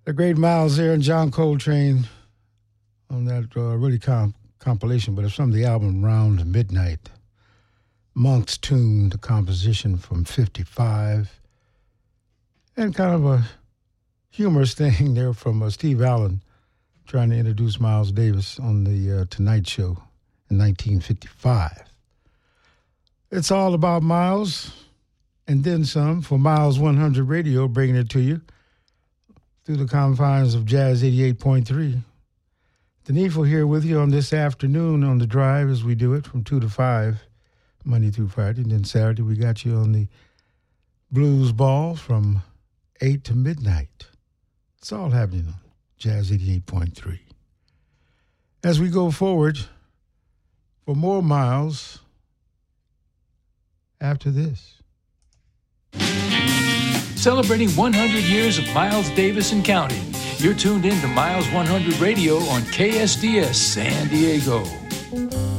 The great Miles there and John Coltrane on that really compilation, but it's from the album Round Midnight. Monk's Tune, the composition from 55. And kind of a humorous thing there from Steve Allen trying to introduce Miles Davis on the Tonight Show in 1955. It's all about Miles and then some for Miles 100 Radio, bringing it to you through the confines of Jazz 88.3. Denifel here with you on this afternoon on the drive as we do it from 2 to 5, Monday through Friday. And then Saturday we got you on the Blues Ball from 8 to midnight. It's all happening on Jazz 88.3. As we go forward for more Miles after this. Celebrating 100 years of Miles Davis and counting. You're tuned in to Miles 100 Radio on KSDS San Diego.